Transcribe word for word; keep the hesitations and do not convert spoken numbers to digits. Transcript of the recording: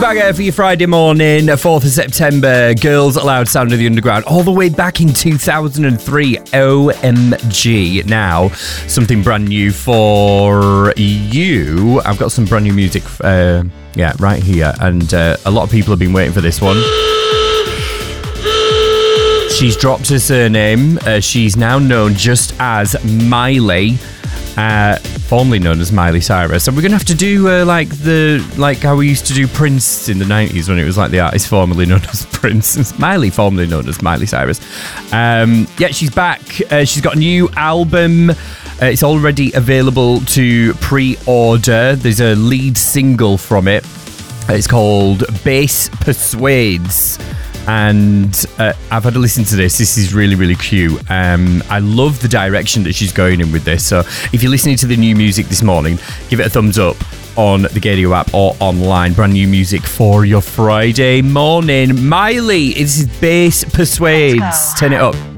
banger for your Friday morning, fourth of September. Girls Aloud, Sound of the Underground, all the way back in two thousand three. O M G. Now, something brand new for you. I've got some brand new music, uh, yeah, right here. And uh, a lot of people have been waiting for this one. She's dropped her surname. Uh, she's now known just as Miley. Uh, formerly known as Miley Cyrus. So we're going to have to do uh, like the like how we used to do Prince in the nineties when it was like the artist formerly known as Prince. Miley, formerly known as Miley Cyrus. Um, yeah, she's back. Uh, she's got a new album. Uh, it's already available to pre-order. There's a lead single from it. It's called Bass Persuades. And uh, I've had to listen to this. This is really, really cute. Um, I love the direction that she's going in with this. So if you're listening to the new music this morning, give it a thumbs up on the Gadio app or online. Brand new music for your Friday morning. Miley, this is Bass Persuades. Turn it up.